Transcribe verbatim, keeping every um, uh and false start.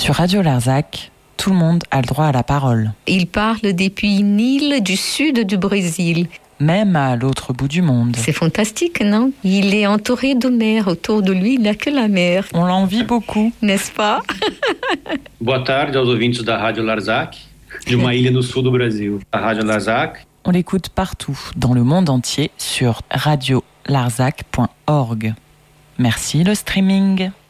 Sur Radio Larzac, tout le monde a le droit à la parole. Il parle depuis une île du sud du Brésil. Même à l'autre bout du monde. C'est fantastique, non? Il est entouré de mer. Autour de lui, il n'y a que la mer. On l'envie beaucoup. N'est-ce pas? Boa tarde aos ouvintes da Rádio Larzac, de uma ilha no sul do Brasil. A Rádio Larzac. On l'écoute partout, dans le monde entier, sur radio larzac point org. Merci le streaming.